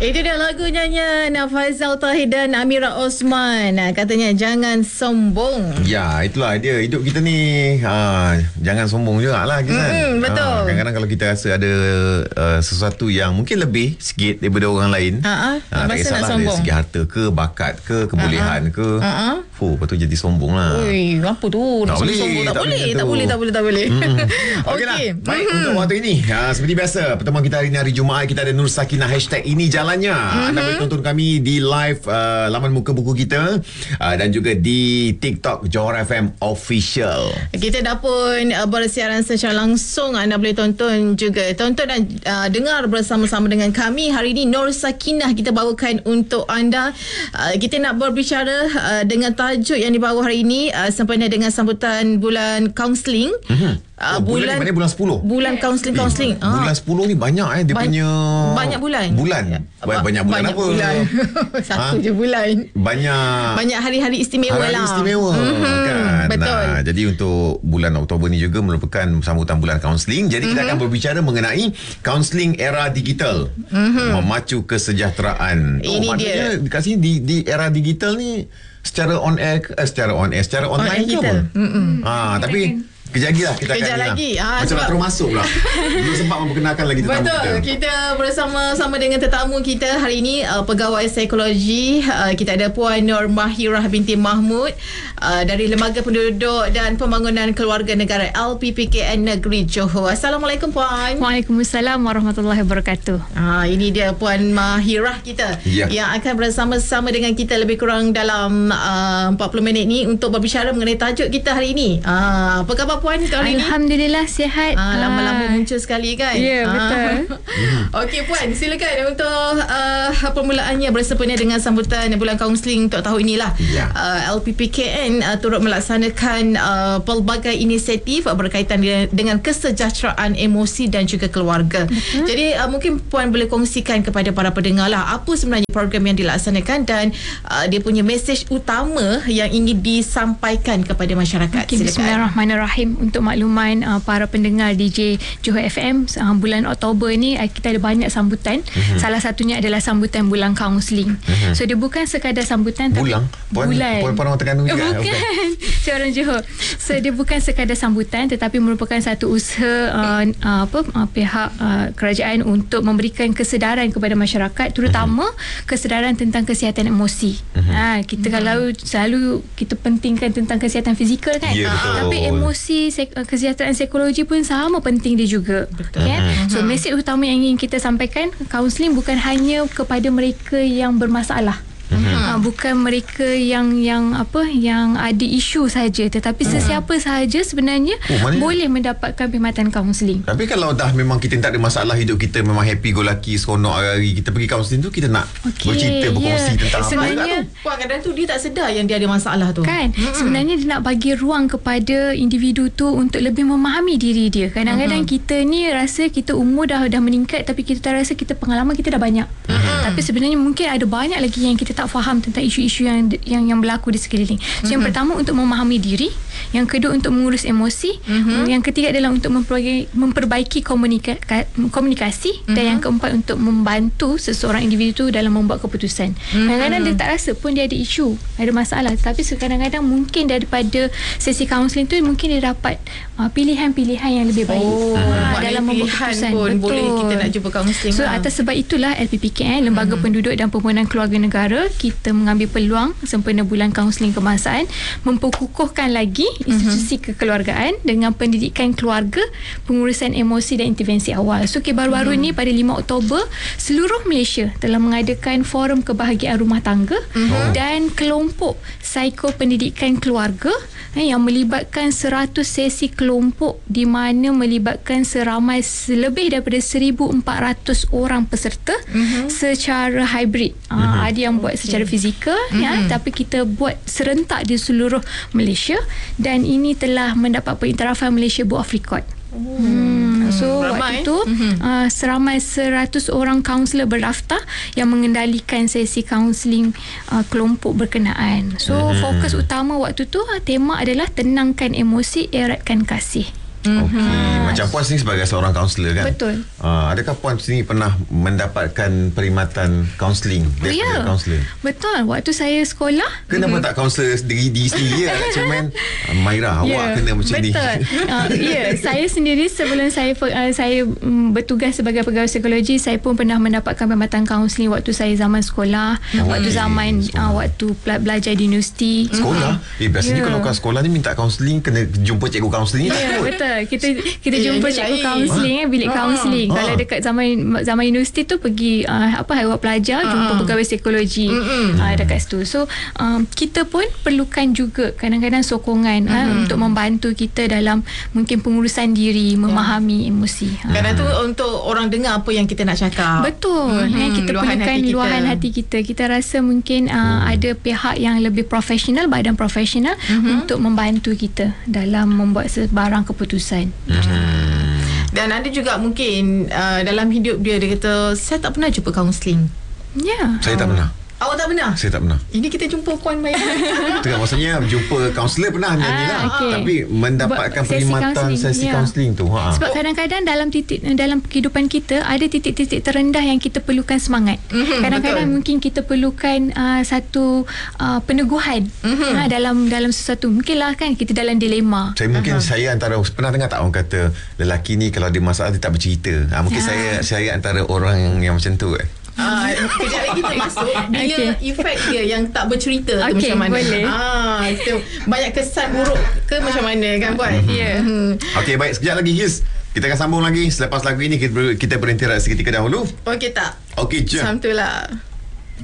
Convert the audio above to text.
Itu dia lagu nyanyian Faizal Tahir dan Amira Osman. Katanya jangan sombong. Ya, itulah dia. Hidup kita ni jangan sombong jugalah kan. Betul. Kadang-kadang kalau kita rasa ada sesuatu yang mungkin lebih sikit daripada orang lain, tak kisahlah dari segi harta ke, bakat ke, kebolehan ke. Lepas tu jadi sombong lah. Ui, apa tu? Tak boleh. Sombong. Tak boleh. Okey. Baik, untuk waktu ini seperti biasa, pertemuan kita hari ini hari Jumaat, kita ada Nur Sakinah #ini jalannya. Anda boleh tonton kami di live laman muka buku kita dan juga di TikTok Johor FM Official. Kita dah pun bersiaran secara langsung. Anda boleh tonton dan dengar bersama-sama dengan kami. Hari ini Nur Sakinah kita bawakan untuk anda. Kita nak berbicara dengan tajuk yang dibawa hari ini sempena dengan sambutan bulan kaunseling. Bulan 10. Bulan kaunseling. Bulan 10 ni banyak dia punya banyak bulan. Banyak bulan apa? Bulan. Satu je bulan. Banyak hari-hari istimewa hari-hari lah. istimewa kan. Betul. Jadi untuk bulan Oktober ni juga merupakan sambutan bulan kaunseling. Jadi kita akan berbicara mengenai kaunseling era digital. Memacu kesejahteraan. Ini dia. Dekat sini di era digital ni secara online ke kita. apa? Tapi Kejap lagi macam nak terus masuk pula. Belum sempat memperkenalkan lagi tetamu kita. Betul. Kita bersama-sama dengan tetamu kita hari ini, pegawai psikologi. Kita ada Puan Nur Mahirah binti Mahmud dari Lembaga Penduduk dan Pembangunan Keluarga Negara LPPKN Negeri Johor. Assalamualaikum Puan. Waalaikumsalam warahmatullahi wabarakatuh. Ini dia Puan Mahirah kita yang akan bersama-sama dengan kita lebih kurang dalam 40 minit ni untuk berbicara mengenai tajuk kita hari ini. Apa khabar Puan hari ini? Alhamdulillah sihat. Lama-lama muncul sekali kan? Ya, betul. Okey Puan, silakan untuk permulaannya bersempena dengan sambutan bulan kaunseling untuk tahun inilah. LPPKN turut melaksanakan pelbagai inisiatif berkaitan dengan kesejahteraan emosi dan juga keluarga. Jadi mungkin Puan boleh kongsikan kepada para pendengar lah apa sebenarnya program yang dilaksanakan dan dia punya mesej utama yang ingin disampaikan kepada masyarakat. Okay, Bismillahirrahmanirrahim. Untuk makluman para pendengar DJ Johor FM, bulan Oktober ni kita ada banyak sambutan. Salah satunya adalah sambutan bulan kaunseling. So dia bukan sekadar sambutan bulan. Bulan. Orang Terengganu juga. Bukan. Orang Johor. So dia bukan sekadar sambutan tetapi merupakan satu usaha pihak kerajaan untuk memberikan kesedaran kepada masyarakat, terutama kesedaran tentang kesihatan emosi. Kita kalau selalu kita pentingkan tentang kesihatan fizikal kan, tapi emosi, kesihatan psikologi pun sama penting dia juga. Kan? So mesej utama yang ingin kita sampaikan, kaunseling bukan hanya kepada mereka yang bermasalah. Bukan mereka yang ada isu saja, tetapi sesiapa sahaja sebenarnya boleh mendapatkan perkhidmatan kaunseling. Tapi kalau dah memang kita tak ada masalah, hidup kita memang happy go lucky, seronok hari-hari, kita pergi kaunseling tu kita nak bercerita, berkongsi tentang sebenarnya apa kadang tu dia tak sedar yang dia ada masalah tu kan. Sebenarnya dia nak bagi ruang kepada individu tu untuk lebih memahami diri dia. Kadang-kadang kita ni rasa kita umur dah meningkat tapi kita tak rasa kita pengalaman kita dah banyak. Tapi sebenarnya mungkin ada banyak lagi yang kita tak faham tentang isu-isu yang berlaku di sekeliling. So yang pertama untuk memahami diri, yang kedua untuk mengurus emosi, yang ketiga adalah untuk memperbaiki komunikasi, dan yang keempat untuk membantu seseorang individu dalam membuat keputusan. Kadang-kadang dia tak rasa pun dia ada isu, ada masalah, tapi kadang-kadang mungkin daripada sesi kaunseling tu mungkin dia dapat pilihan-pilihan yang lebih baik dalam membuat keputusan. Betul. Boleh kita nak jumpa kaunseling. So atas sebab itulah LPPKN, Lembaga Penduduk dan Pembangunan Keluarga Negara, kita mengambil peluang sempena bulan kaunseling kebangsaan memperkukuhkan lagi institusi kekeluargaan dengan pendidikan keluarga, pengurusan emosi dan intervensi awal. So baru-baru ni pada 5 Oktober seluruh Malaysia telah mengadakan forum kebahagiaan rumah tangga dan kelompok psikopendidikan keluarga yang melibatkan 100 sesi kelompok di mana melibatkan seramai lebih daripada 1,400 orang peserta secara hybrid. Ada yang buat secara fizikal tapi kita buat serentak di seluruh Malaysia dan ini telah mendapat pengiktirafan Malaysia Book of Record. So waktu tu seramai 100 orang kaunselor berdaftar yang mengendalikan sesi kaunseling kelompok berkenaan. So fokus utama waktu tu tema adalah tenangkan emosi, eratkan kasih. Okey. Macam Puan sendiri sebagai seorang kaunselor kan? Betul. Adakah Puan sendiri pernah mendapatkan perkhidmatan kaunseling daripada kaunselor? Betul. Waktu saya sekolah, Kenapa tak kaunselor diri sendiri lah? Cuma Maira, awak kena macam ni. Betul. Saya sendiri sebelum saya bertugas sebagai pegawai psikologi, saya pun pernah mendapatkan perkhidmatan kaunseling waktu saya zaman sekolah, waktu zaman waktu belajar di universiti. Sekolah? Biasanya kalau kat sekolah ni minta kaunseling, kena jumpa cikgu kaunseling. Betul. Kita jumpa cikgu kaunseling, bilik kaunseling. Kalau dekat zaman universiti tu pergi awak pelajar jumpa pegawai psikologi dekat situ. So kita pun perlukan juga kadang-kadang sokongan untuk membantu kita dalam mungkin pengurusan diri, memahami emosi. Kadang tu untuk orang dengar apa yang kita nak cakap. Betul. Kita perlukan luahan hati kita. Kita rasa mungkin ada pihak yang lebih profesional, badan profesional untuk membantu kita dalam membuat sebarang keputusan. Dan ada juga mungkin dalam hidup dia kata, saya tak pernah jumpa kaunseling. Ya. Saya tak pernah. Awak tak pernah? Saya tak pernah. Ini kita jumpa Puan Maya. Itu kan maksudnya jumpa kaunselor pernah nyanyi lah. Tapi mendapatkan perkhidmatan sesi kaunseling tu. Sebab kadang-kadang dalam kehidupan kita ada titik-titik terendah yang kita perlukan semangat. Kadang-kadang mungkin kita perlukan satu peneguhan dalam sesuatu. Mungkinlah kan kita dalam dilema. Saya antara, pernah dengar tak orang kata lelaki ni kalau ada masalah dia tak bercerita. Mungkin saya antara orang yang macam tu. Kejap lagi kita masuk bila efek dia yang tak bercerita tu macam mana. Boleh. Itu banyak kesan buruk ke macam mana kan Puan? Okey, baik, sekejap lagi His. Kita akan sambung lagi selepas lagu ini. Kita berhenti seketika dahulu. Okey tak? Okey, jom. Macam tu lah.